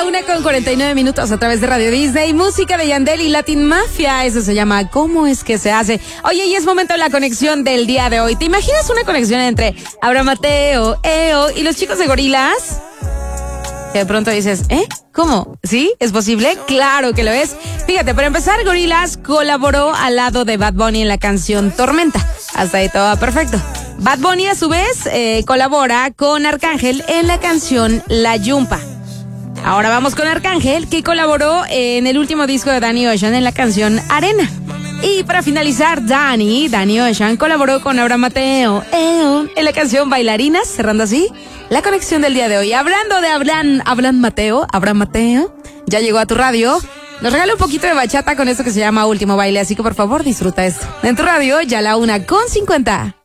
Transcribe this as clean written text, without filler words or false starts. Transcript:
1:49 a través de Radio Disney, música de Yandel y Latin Mafia. Eso se llama ¿Cómo es que se hace? Oye, y es momento de la conexión del día de hoy. ¿Te imaginas una conexión entre Abraham Mateo, EO y los chicos de Gorillaz? Que de pronto dices, ¿cómo? ¿Sí? ¿Es posible? Claro que lo es. Fíjate, para empezar, Gorillaz colaboró al lado de Bad Bunny en la canción Tormenta. Hasta ahí todo va perfecto. Bad Bunny, a su vez, colabora con Arcángel en la canción La Yumpa. Ahora vamos con Arcángel, que colaboró en el último disco de Danny Ocean en la canción Arena. Y para finalizar, Danny Ocean colaboró con Abraham Mateo en la canción Bailarinas, cerrando así la conexión del día de hoy. Hablando de Abraham Mateo, ya llegó a tu radio. Nos regala un poquito de bachata con esto que se llama Último Baile, así que por favor disfruta esto. En tu radio, ya la 1:50.